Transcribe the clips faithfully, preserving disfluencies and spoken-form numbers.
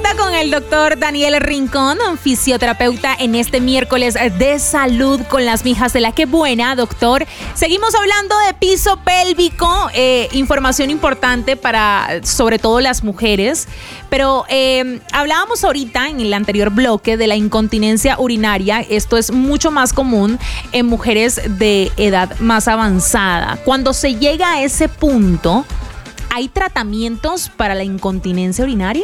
vuelta con el doctor Daniel Rincón, fisioterapeuta, en este miércoles de salud con las mijas de la que buena, doctor. Seguimos hablando de piso pélvico, eh, información importante para sobre todo las mujeres, pero eh, hablábamos ahorita en el anterior bloque de la incontinencia urinaria. Esto es mucho más común en mujeres de edad más avanzada. Cuando se llega a ese punto, ¿hay tratamientos para la incontinencia urinaria?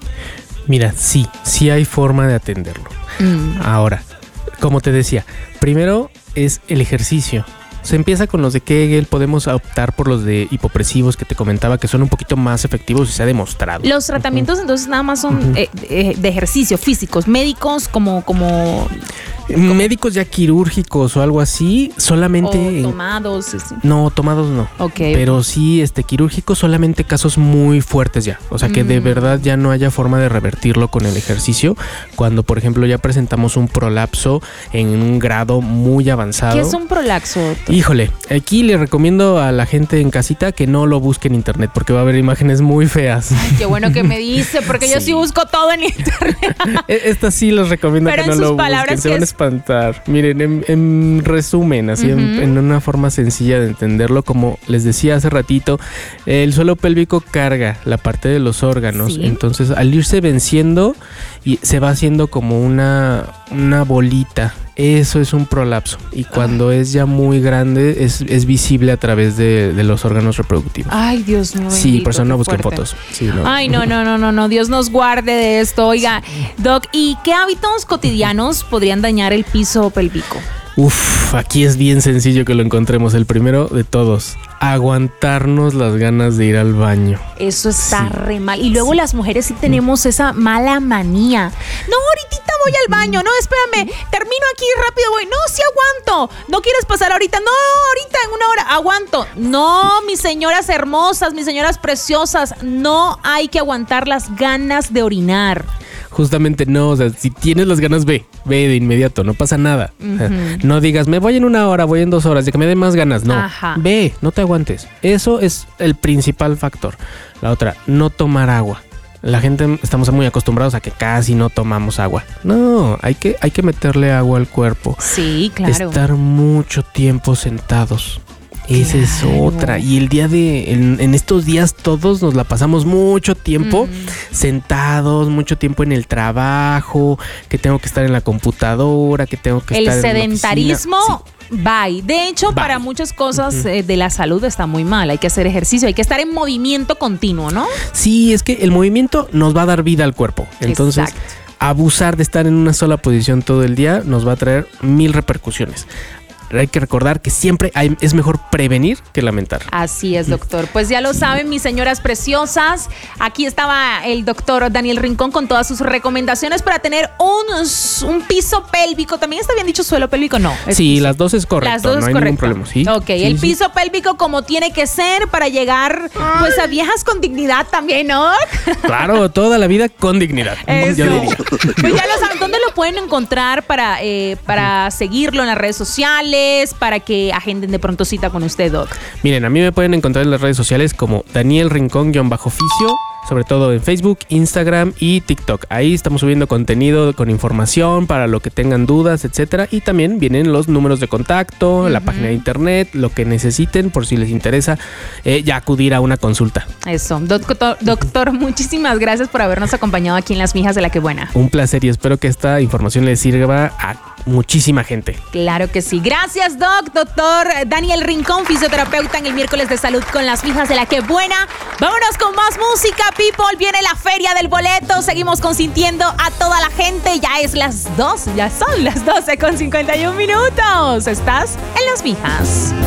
Mira, sí, sí hay forma de atenderlo. Mm. Ahora, como te decía, primero es el ejercicio. Se empieza con los de Kegel, podemos optar por los de hipopresivos que te comentaba, que son un poquito más efectivos y se ha demostrado. Los tratamientos uh-huh. entonces nada más son uh-huh. eh, eh, de ejercicio, físicos, médicos, como... como... médicos ya quirúrgicos o algo así, solamente... O tomados. Sí. No, tomados no. Okay. Pero sí, este, quirúrgicos, solamente casos muy fuertes ya. O sea, que mm. de verdad ya no haya forma de revertirlo con el ejercicio. Cuando, por ejemplo, ya presentamos un prolapso en un grado muy avanzado. ¿Qué es un prolapso? Híjole, aquí le recomiendo a la gente en casita que no lo busque en internet, porque va a haber imágenes muy feas. Ay, qué bueno que me dice, porque sí. yo sí busco todo en internet. Estas sí les recomiendo Pero que no lo busquen. Se van a espantar. Miren, en, en resumen, así uh-huh. en, en una forma sencilla de entenderlo, como les decía hace ratito, el suelo pélvico carga la parte de los órganos. ¿Sí? Entonces, al irse venciendo, y se va haciendo como una, una bolita. Eso es un prolapso. Y cuando Ay. es ya muy grande, es, es visible a través de, de los órganos reproductivos. Ay, Dios mío. Sí, bendito, por eso no busquen fuerte. fotos. Sí, no. Ay, no, no, no, no, no. Dios nos guarde de esto. Oiga, Doc, ¿y qué hábitos cotidianos podrían dañar el piso pélvico? Uf, aquí es bien sencillo que lo encontremos. El primero de todos, aguantarnos las ganas de ir al baño. Eso está sí. re mal. Y luego sí. las mujeres sí tenemos esa mala manía. No, ahorita voy al baño. No, espérame, termino aquí rápido, voy. No, sí aguanto. No quieres pasar ahorita. No, ahorita en una hora. Aguanto. No, mis señoras hermosas, mis señoras preciosas, no hay que aguantar las ganas de orinar. Justamente no, o sea, si tienes las ganas, ve, ve de inmediato, no pasa nada. Uh-huh. O sea, no digas, me voy en una hora, voy en dos horas, de que me dé más ganas. No, Ajá. ve, no te aguantes. Eso es el principal factor. La otra, no tomar agua. La gente estamos muy acostumbrados a que casi no tomamos agua. No, hay que, hay que meterle agua al cuerpo. Sí, claro. Estar mucho tiempo sentados. Esa es otra. Y el día de, en, en estos días todos nos la pasamos mucho tiempo mm. sentados, mucho tiempo en el trabajo, que tengo que estar en la computadora, que tengo que el estar en la oficina. El sedentarismo, sí. bye. De hecho, bye. Para muchas cosas uh-huh. eh, de la salud está muy mal. Hay que hacer ejercicio, hay que estar en movimiento continuo, ¿no? Sí, es que el movimiento nos va a dar vida al cuerpo. Entonces, Exacto. abusar de estar en una sola posición todo el día nos va a traer mil repercusiones. Hay que recordar que siempre hay, es mejor prevenir que lamentar. Así es, doctor. Pues ya lo saben, mis señoras preciosas. Aquí estaba el doctor Daniel Rincón con todas sus recomendaciones para tener un, un piso pélvico. ¿También está bien dicho suelo pélvico? No. Sí, piso. Las dos es correcto. Las dos no es hay correcto. Ningún problema. ¿Sí? Ok, sí, el sí. piso pélvico como tiene que ser para llegar pues a viejas con dignidad también, ¿no? Claro, toda la vida con dignidad. Eso. Yo diría. Pues ya lo saben. ¿Dónde lo pueden encontrar para, eh, para seguirlo en las redes sociales? Para que agenden de pronto cita con usted, Doc. Miren, a mí me pueden encontrar en las redes sociales como Daniel Rincón-Fisio, sobre todo en Facebook, Instagram y TikTok. Ahí estamos subiendo contenido con información para lo que tengan dudas, etcétera. Y también vienen los números de contacto, uh-huh. la página de internet, lo que necesiten por si les interesa eh, ya acudir a una consulta. Eso. Doctor, doctor, muchísimas gracias por habernos acompañado aquí en Las Mijas de la Que Buena. Un placer y espero que esta información les sirva a muchísima gente. Claro que sí. Gracias, Doc. Doctor Daniel Rincón, fisioterapeuta en el miércoles de salud con Las Mijas de la Que Buena. Vámonos con más música, people. Viene la feria del boleto. Seguimos consintiendo a toda la gente. Ya es las dos, ya son las doce con cincuenta y un minutos. Estás en Las Mijas.